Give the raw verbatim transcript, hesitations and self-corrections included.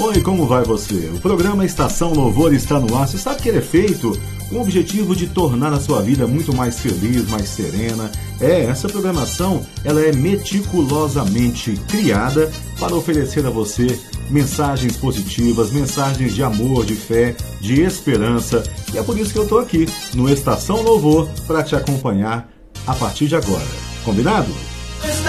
Oi, como vai você? O programa Estação Louvor está no ar. Você sabe que ele é feito com o objetivo de tornar a sua vida muito mais feliz, mais serena. É, essa programação, ela é meticulosamente criada para oferecer a você mensagens positivas, mensagens de amor, de fé, de esperança. E é por isso que eu estou aqui no Estação Louvor para te acompanhar a partir de agora. Combinado?